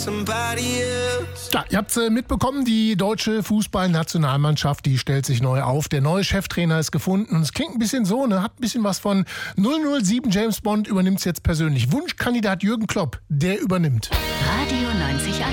Ja, ihr habt mitbekommen, die deutsche Fußballnationalmannschaft, die stellt sich neu auf. Der neue Cheftrainer ist gefunden und es klingt ein bisschen so, ne? Hat ein bisschen was von 007 James Bond, übernimmt es jetzt persönlich. Wunschkandidat Jürgen Klopp, der übernimmt. Radio 90.1.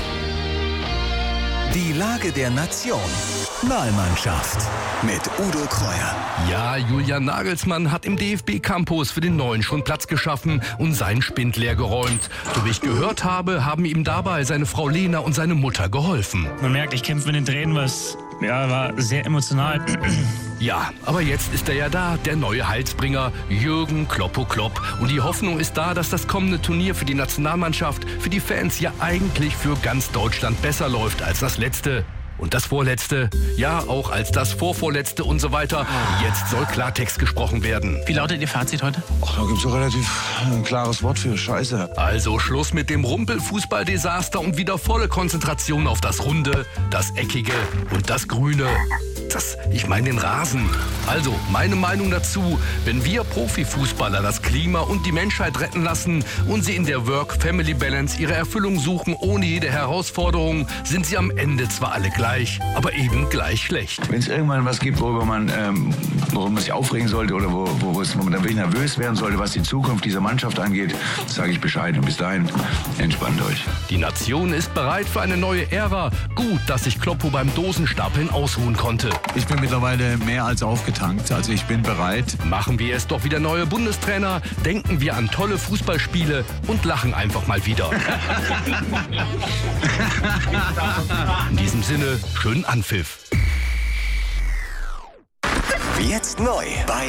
Die Lage der Nation. Nationalmannschaft mit Udo Kreuer. Ja, Julian Nagelsmann hat im DFB-Campus für den Neuen schon Platz geschaffen und seinen Spind leer geräumt. So wie ich gehört habe, haben ihm dabei seine Frau Lena und seine Mutter geholfen. Man merkt, ich kämpfe mit den Tränen, was war sehr emotional. Ja, aber jetzt ist er ja da, der neue Heilsbringer, Jürgen Kloppo Klopp. Und die Hoffnung ist da, dass das kommende Turnier für die Nationalmannschaft, für die Fans ja eigentlich für ganz Deutschland besser läuft als das letzte. Und das vorletzte, ja auch als das vorvorletzte und so weiter. Jetzt soll Klartext gesprochen werden. Wie lautet Ihr Fazit heute? Ach, da gibt's doch relativ ein klares Wort für. Scheiße. Also Schluss mit dem Rumpelfußballdesaster und wieder volle Konzentration auf das Runde, das Eckige und das Grüne. Ich meine den Rasen. Also, meine Meinung dazu, wenn wir Profifußballer das Klima und die Menschheit retten lassen und sie in der Work-Family-Balance ihre Erfüllung suchen ohne jede Herausforderung, sind sie am Ende zwar alle gleich, aber eben gleich schlecht. Wenn es irgendwann was gibt, worüber man sich aufregen sollte oder wo man dann wirklich nervös werden sollte, was die Zukunft dieser Mannschaft angeht, sage ich Bescheid. Und bis dahin, entspannt euch. Die Nation ist bereit für eine neue Ära. Gut, dass sich Kloppo beim Dosenstapeln ausruhen konnte. Ich bin mittlerweile mehr als aufgetankt, also ich bin bereit. Machen wir es doch wieder neue Bundestrainer, denken wir an tolle Fußballspiele und lachen einfach mal wieder. In diesem Sinne, schönen Anpfiff. Jetzt neu bei